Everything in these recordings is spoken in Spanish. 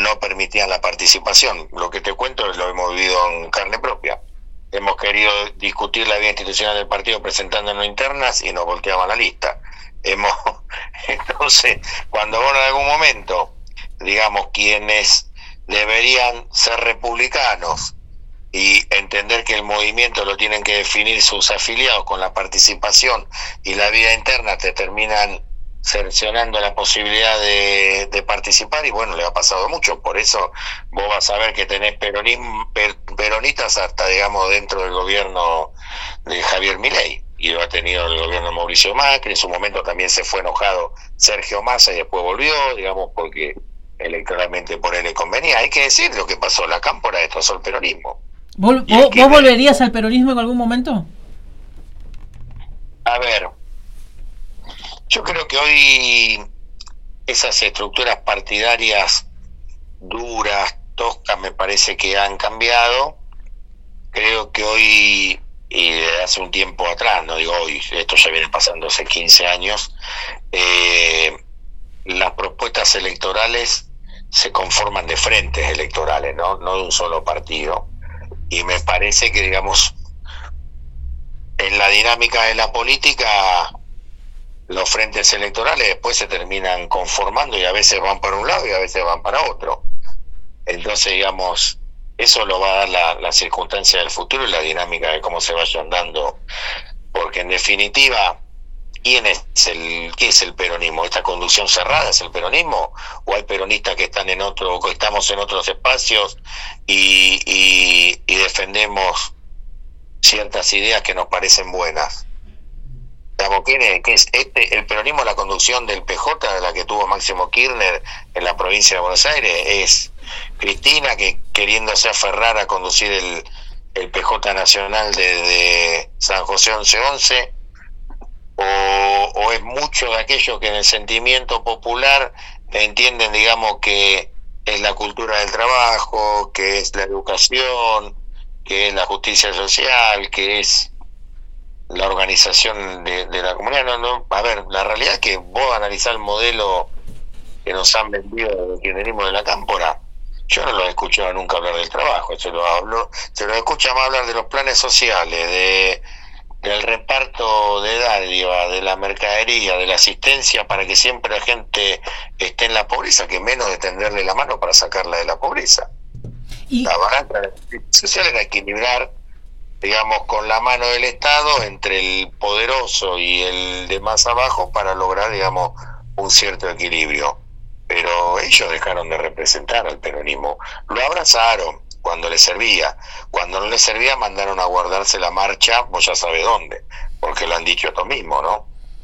no permitían la participación. Lo que te cuento lo hemos vivido en carne propia. Hemos querido discutir la vida institucional del partido presentándonos internas y nos volteaban la lista. Entonces, cuando vos en algún momento, digamos, quienes deberían ser republicanos y entender que el movimiento lo tienen que definir sus afiliados con la participación y la vida interna, te terminan cercenando la posibilidad de participar, y bueno, le ha pasado mucho. Por eso vos vas a ver que tenés peronistas hasta, digamos, dentro del gobierno de Javier Milei, y lo ha tenido el gobierno de Mauricio Macri. En su momento también se fue enojado Sergio Massa y después volvió, digamos, porque electoralmente por él le convenía. Hay que decir lo que pasó: la cámpora destrozó el peronismo. ¿Vos volverías al peronismo en algún momento? A ver, yo creo que hoy esas estructuras partidarias duras, toscas, me parece que han cambiado. Creo que hoy, y desde hace un tiempo atrás, no digo hoy, esto ya viene pasando hace 15 años, las propuestas electorales se conforman de frentes electorales, no de un solo partido. Y me parece que, digamos, en la dinámica de la política, los frentes electorales después se terminan conformando y a veces van para un lado y a veces van para otro. Entonces, digamos, eso lo va a dar la circunstancia del futuro y la dinámica de cómo se vayan dando. Porque en definitiva, ¿qué es el peronismo? ¿Esta conducción cerrada es el peronismo? ¿O hay peronistas que están estamos en otros espacios y defendemos ciertas ideas que nos parecen buenas? ¿Qué es el peronismo? La conducción del PJ, de la que tuvo Máximo Kirchner en la provincia de Buenos Aires, es Cristina, que queriéndose aferrar a conducir el PJ nacional desde San José 1111, o es mucho de aquello que en el sentimiento popular entienden, digamos, que es la cultura del trabajo, que es la educación, que es la justicia social, que es la organización de la comunidad. A ver, la realidad es que vos analizás el modelo que nos han vendido de quienes venimos de la cámpora. Yo no lo he escuchado nunca hablar del trabajo, se lo escucha más hablar de los planes sociales, del reparto de dádiva, de la mercadería, de la asistencia para que siempre la gente esté en la pobreza, que menos de tenderle la mano para sacarla de la pobreza. La barata de la justicia social era equilibrar, digamos, con la mano del Estado entre el poderoso y el de más abajo para lograr, digamos, un cierto equilibrio. Pero ellos dejaron de representar al peronismo. Lo abrazaron cuando les servía. Cuando no les servía, mandaron a guardarse la marcha, vos ya sabés dónde, porque lo han dicho esto mismo, ¿no?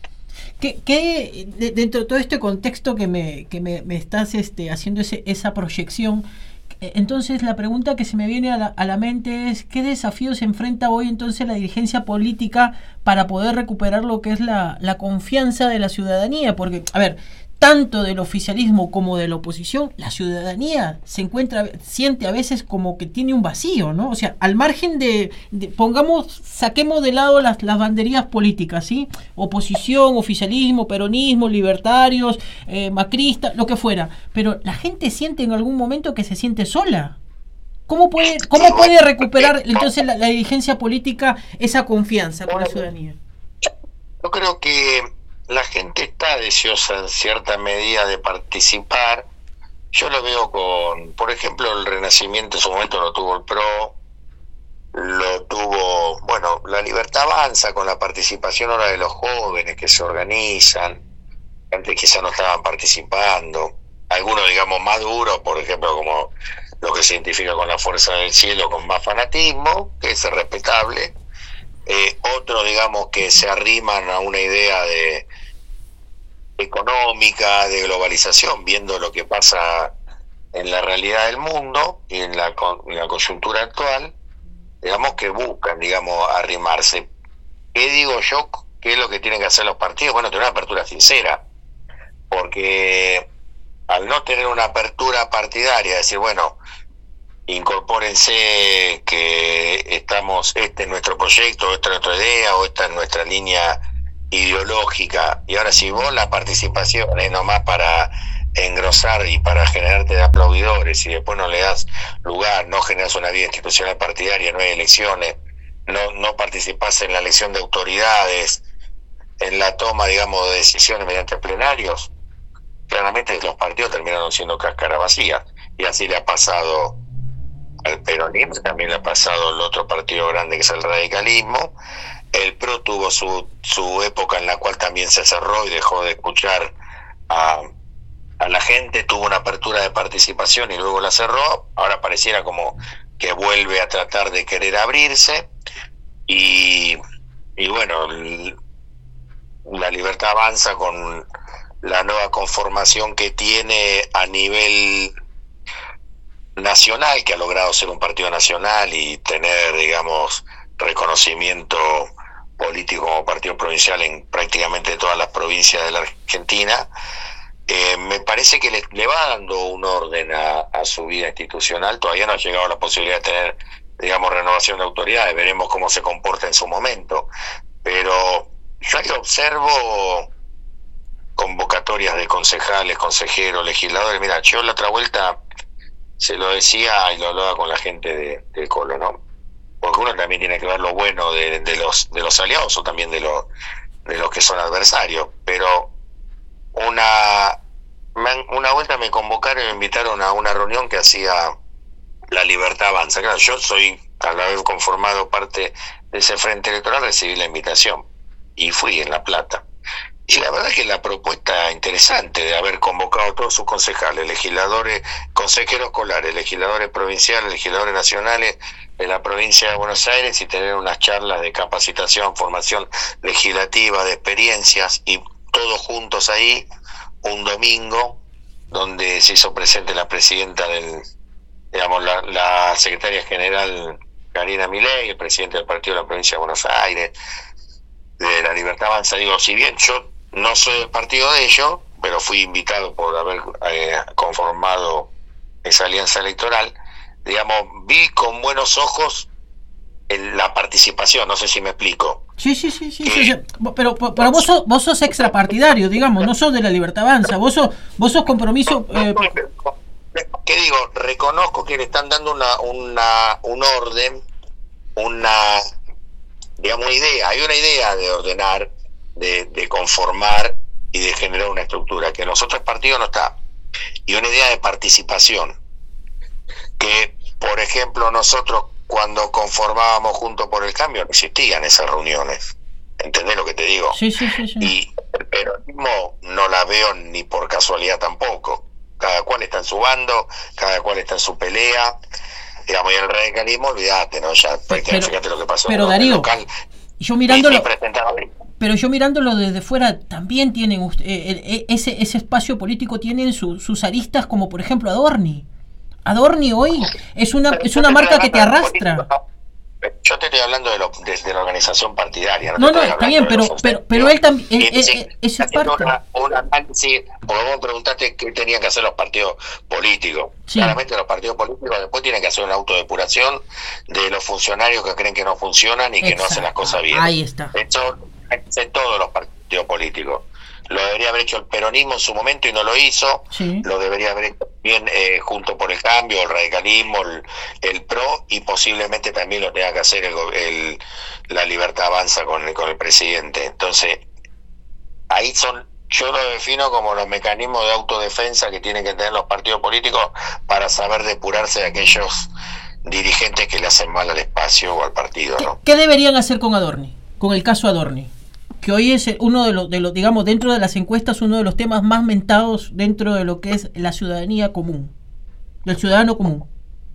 Dentro de todo este contexto que me estás haciendo esa proyección, entonces la pregunta que se me viene a la mente es: ¿qué desafíos se enfrenta hoy entonces la dirigencia política para poder recuperar lo que es la confianza de la ciudadanía? Porque, a ver, tanto del oficialismo como de la oposición, la ciudadanía siente a veces como que tiene un vacío, ¿no? O sea, al margen saquemos de lado las banderías políticas, ¿sí? Oposición, oficialismo, peronismo, libertarios, macristas, lo que fuera. Pero la gente siente en algún momento que se siente sola. ¿Cómo puede recuperar entonces la dirigencia política esa confianza con la ciudadanía? Yo creo que la gente está deseosa en cierta medida de participar. Yo lo veo por ejemplo, el Renacimiento en su momento lo tuvo el PRO, lo tuvo, bueno, la Libertad Avanza con la participación ahora de los jóvenes que se organizan. Antes quizás no estaban participando. Algunos, digamos, más duros, por ejemplo, como lo que se identifica con la Fuerza del Cielo, con más fanatismo, que es respetable. Otros, digamos, que se arriman a una idea económica, de globalización, viendo lo que pasa en la realidad del mundo y en la coyuntura actual, digamos, que buscan, digamos, arrimarse. ¿Qué digo yo? ¿Qué es lo que tienen que hacer los partidos? Bueno, tener una apertura sincera, porque al no tener una apertura partidaria, decir, bueno, incorpórense que este es nuestro proyecto, esta es nuestra idea, o esta es nuestra línea ideológica, y ahora si vos la participación es nomás para engrosar y para generarte de aplaudidores si después no le das lugar, no generas una vida institucional partidaria, no hay elecciones, no participás en la elección de autoridades, en la toma, digamos, de decisiones mediante plenarios, claramente los partidos terminaron siendo cáscara vacía. Y así le ha pasado al peronismo, también le ha pasado al otro partido grande que es el radicalismo. El PRO tuvo su época en la cual también se cerró y dejó de escuchar a la gente, tuvo una apertura de participación y luego la cerró. Ahora pareciera como que vuelve a tratar de querer abrirse y bueno, la Libertad Avanza con la nueva conformación que tiene a nivel nacional, que ha logrado ser un partido nacional y tener, digamos, reconocimiento político como partido provincial en prácticamente todas las provincias de la Argentina, me parece que le va dando un orden a su vida institucional. Todavía no ha llegado a la posibilidad de tener, digamos, renovación de autoridades, veremos cómo se comporta en su momento, pero yo ahí observo convocatorias de concejales, consejeros, legisladores. Mira, yo la otra vuelta se lo decía y lo hablaba con la gente del Colo, ¿no? Porque uno también tiene que ver lo bueno de los aliados o también de los que son adversarios, pero una vuelta me convocaron y me invitaron a una reunión que hacía la Libertad Avanza. Claro, yo soy, al haber conformado parte de ese frente electoral, recibí la invitación y fui en La Plata. Y la verdad que la propuesta interesante de haber convocado a todos sus concejales, legisladores, consejeros escolares, legisladores provinciales, legisladores nacionales de la provincia de Buenos Aires y tener unas charlas de capacitación, formación legislativa, de experiencias y todos juntos ahí un domingo donde se hizo presente la presidenta la secretaria general Karina Milei, el presidente del partido de la provincia de Buenos Aires, de la Libertad Avanza. Digo, si bien yo no soy del partido de ellos, pero fui invitado por haber conformado esa alianza electoral, digamos, vi con buenos ojos la participación, no sé si me explico. Sí. Pero vos sos extrapartidario, digamos, no sos de la Libertad Avanza, vos sos compromiso. ¿Qué digo? Reconozco que le están dando un orden, digamos, idea. Hay una idea de ordenar, de conformar y de generar una estructura que en los otros partidos no está. Y una idea de participación que, por ejemplo, nosotros cuando conformábamos Juntos por el Cambio no existían esas reuniones. ¿Entendés lo que te digo? Sí. Y el peronismo no la veo ni por casualidad tampoco. Cada cual está en su bando, cada cual está en su pelea. Digamos, y el radicalismo, olvídate, ¿no? Ya fíjate lo que pasó. Pero Darío, yo mirándolo desde fuera, también tienen ese espacio político, tienen sus aristas, como por ejemplo Adorni. Adorni hoy es una marca que te arrastra. Yo te estoy hablando de la organización partidaria. No, está bien, pero él también es parte. Un análisis, porque vos preguntaste qué tenían que hacer los partidos políticos. Sí. Claramente los partidos políticos después tienen que hacer una autodepuración de los funcionarios que creen que no funcionan y que no hacen las cosas bien. Ahí está. Eso en todos los partidos políticos. Lo debería haber hecho el peronismo en su momento y no lo hizo. Sí. Lo debería haber hecho bien Juntos por el Cambio, el radicalismo, el PRO, y posiblemente también lo tenga que hacer la Libertad Avanza con el presidente. Entonces, ahí yo lo defino como los mecanismos de autodefensa que tienen que tener los partidos políticos para saber depurarse de aquellos dirigentes que le hacen mal al espacio o al partido, ¿no? ¿Qué deberían hacer con Adorni? Con el caso Adorni, que hoy es uno de los, digamos, dentro de las encuestas, uno de los temas más mentados dentro de lo que es la ciudadanía común, del ciudadano común.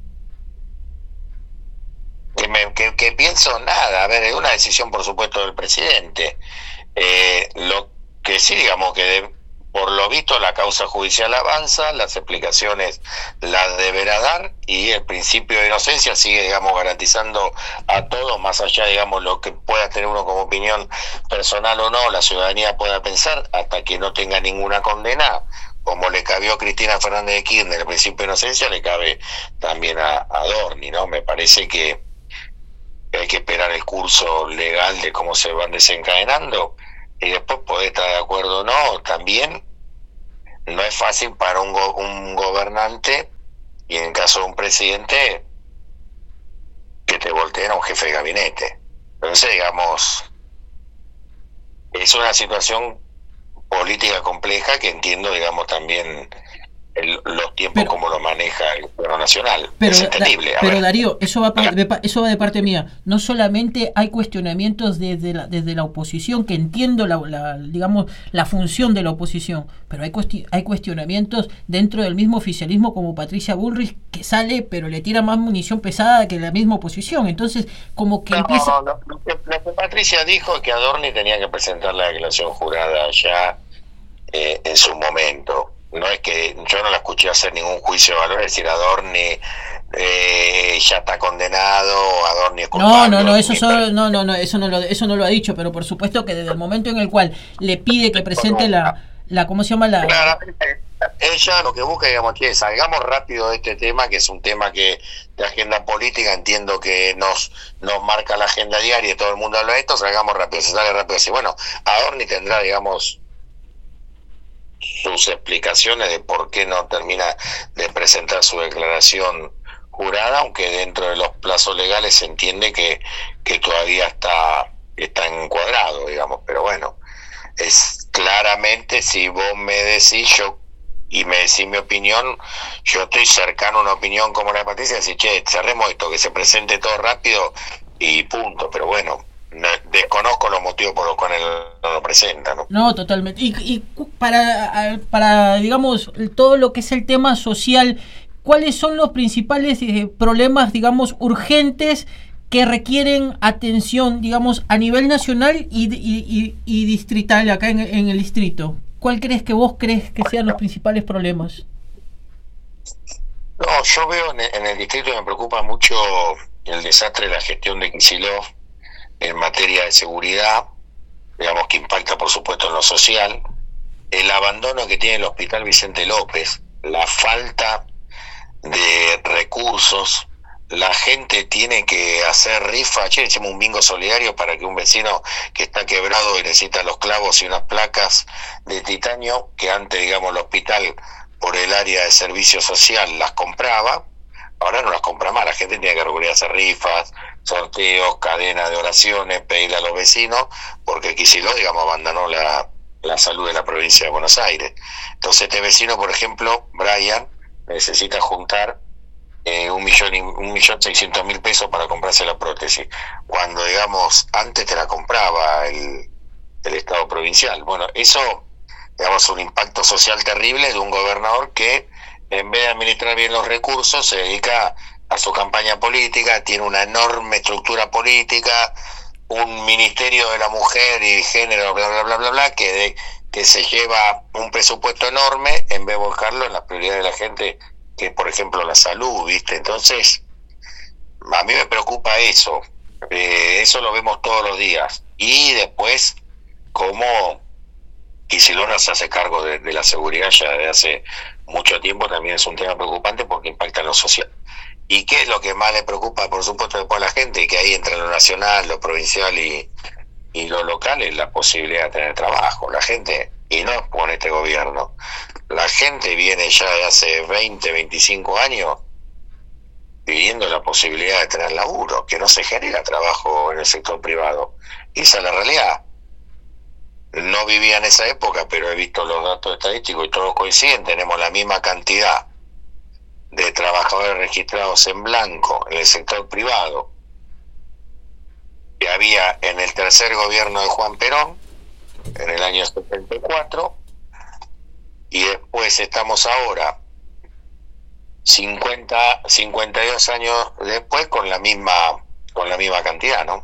Que pienso nada, a ver, es una decisión por supuesto del presidente. Lo que sí, digamos, que por lo visto la causa judicial avanza, las explicaciones las deberá dar y el principio de inocencia sigue, digamos, garantizando a todos, más allá, digamos, lo que pueda tener uno como opinión personal o no, la ciudadanía pueda pensar, hasta que no tenga ninguna condena, como le cabió a Cristina Fernández de Kirchner el principio de inocencia, le cabe también a Adorni, ¿no? Me parece que hay que esperar el curso legal de cómo se van desencadenando y después poder estar de acuerdo o no. También no es fácil para un gobernante y en caso de un presidente, que te volteen a un jefe de gabinete. Entonces, digamos, es una situación política compleja que entiendo, digamos, también los tiempos como lo maneja el gobierno nacional. Es entendible. Pero Darío, eso va de parte mía. No solamente hay cuestionamientos desde la oposición, que entiendo digamos, la función de la oposición, pero hay cuestionamientos dentro del mismo oficialismo, como Patricia Bullrich, que sale, pero le tira más munición pesada que la misma oposición. Entonces, como que empieza... Lo que Patricia dijo es que Adorni tenía que presentar la declaración jurada ya en su momento. No es que yo no la escuché hacer ningún juicio de valor, es decir, Adorni ya está condenado, Adorni es culpable. Eso no lo ha dicho, pero por supuesto que desde el momento en el cual le pide que presente ¿cómo se llama? Claramente, ella lo que busca, digamos, que salgamos rápido de este tema, que es un tema que de agenda política entiendo que nos marca la agenda diaria y todo el mundo habla de esto, salgamos rápido, se sale rápido así. Bueno, Adorni tendrá, digamos, sus explicaciones de por qué no termina de presentar su declaración jurada, aunque dentro de los plazos legales se entiende que todavía está encuadrado, digamos, pero bueno, es claramente, si vos me decís y me decís mi opinión, yo estoy cercano a una opinión como la de Patricia, decir, che, cerremos esto, que se presente todo rápido y punto, pero bueno, desconozco los motivos por los cuales no lo presentan, ¿no? No, totalmente. Y para, digamos, todo lo que es el tema social, ¿cuáles son los principales problemas, digamos, urgentes que requieren atención, digamos, a nivel nacional y distrital, acá en el distrito? ¿Cuál vos crees que sean los principales problemas? No, yo veo en el distrito, me preocupa mucho el desastre de la gestión de Kicillof en materia de seguridad, digamos, que impacta por supuesto en lo social, el abandono que tiene el Hospital Vicente López, la falta de recursos, la gente tiene que hacer rifa. Ayer hicimos un bingo solidario para que un vecino que está quebrado y necesita los clavos y unas placas de titanio, que antes, digamos, el hospital por el área de servicio social las compraba, ahora no las compra más, la gente tiene que recurrir a hacer rifas, sorteos, cadenas de oraciones, pedirle a los vecinos, porque Kicillof, digamos, abandonó la salud de la provincia de Buenos Aires. Entonces este vecino, por ejemplo, Brian, necesita juntar 1.600.000 pesos para comprarse la prótesis, cuando, digamos, antes te la compraba el Estado provincial. Bueno, eso, digamos, un impacto social terrible de un gobernador que, en vez de administrar bien los recursos, se dedica a su campaña política, tiene una enorme estructura política, un ministerio de la mujer y género, bla, bla, bla, bla, bla, que se lleva un presupuesto enorme en vez de buscarlo en las prioridades de la gente, que por ejemplo la salud, ¿viste? Entonces, a mí me preocupa eso, eso lo vemos todos los días. Y después, cómo Kicillof se hace cargo de la seguridad ya desde hace mucho tiempo, también es un tema preocupante porque impacta en lo social. ¿Y qué es lo que más le preocupa, por supuesto, después a la gente? Y que ahí entra lo nacional, lo provincial y lo local, es la posibilidad de tener trabajo. La gente, y no con este gobierno, la gente viene ya de hace 20, 25 años pidiendo la posibilidad de tener laburo, que no se genera trabajo en el sector privado. Y esa es la realidad. No vivía en esa época, pero he visto los datos estadísticos y todos coinciden, tenemos la misma cantidad de trabajadores registrados en blanco en el sector privado que había en el tercer gobierno de Juan Perón, en el año 74, y después estamos ahora 52 años después con la misma cantidad, ¿no?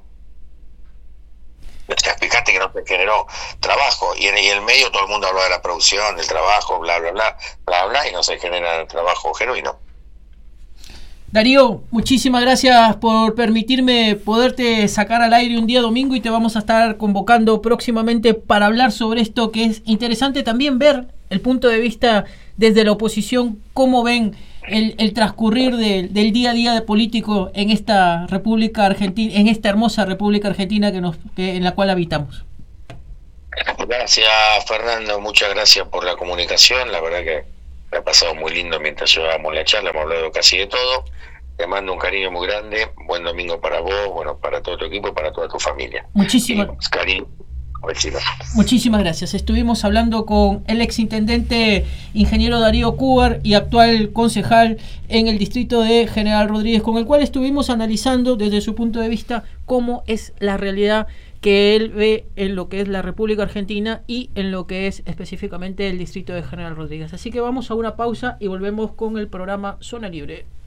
Te explicaste que no te generó trabajo, y en el medio todo el mundo habla de la producción, del trabajo, bla, bla, bla, bla, bla, y no se genera trabajo genuino. Darío, muchísimas gracias por permitirme poderte sacar al aire un día domingo, y te vamos a estar convocando próximamente para hablar sobre esto, que es interesante también ver el punto de vista desde la oposición, cómo ven el transcurrir del día a día de político en esta República Argentina, en esta hermosa República Argentina en la cual habitamos. Gracias, Fernando, muchas gracias por la comunicación, la verdad que Me ha pasado muy lindo mientras llevábamos la charla, hemos hablado casi de todo. Te mando un cariño muy grande, buen domingo para vos, bueno, para todo tu equipo y para toda tu familia. Muchísimas cariño, vecinos. Muchísimas gracias. Estuvimos hablando con el exintendente ingeniero Darío Cúbar y actual concejal en el distrito de General Rodríguez, con el cual estuvimos analizando desde su punto de vista cómo es la realidad que él ve en lo que es la República Argentina y en lo que es específicamente el distrito de General Rodríguez. Así que vamos a una pausa y volvemos con el programa Zona Libre.